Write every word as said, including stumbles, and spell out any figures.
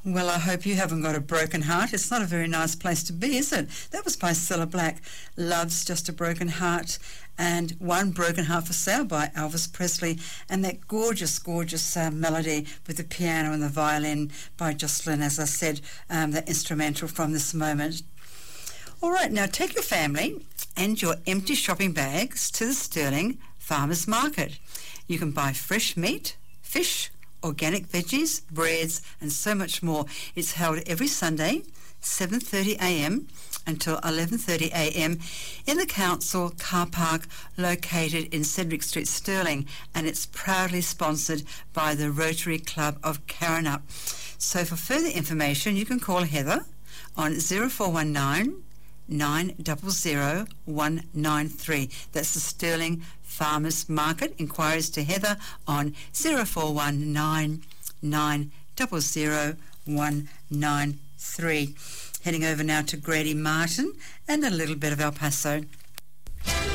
Well, I hope you haven't got a broken heart. It's not a very nice place to be, is it? That was by Cilla Black. Love's Just a Broken Heart, and One Broken Heart for Sale by Elvis Presley, and that gorgeous, gorgeous uh, melody with the piano and the violin by Jocelyn, as I said, um, the instrumental from this moment. All right, now take your family and your empty shopping bags to the Stirling Farmers Market. You can buy fresh meat, fish, organic veggies, breads, and so much more. It's held every Sunday, seven thirty a m until eleven thirty a m in the council car park located in Cedric Street, Stirling, and it's proudly sponsored by the Rotary Club of Karrinyup. So for further information, you can call Heather on zero four one nine, nine zero zero, one nine three. That's the Stirling Farmers Market. Inquiries to Heather on zero four one nine, nine zero zero, one nine three. Heading over now to Grady Martin and a little bit of El Paso.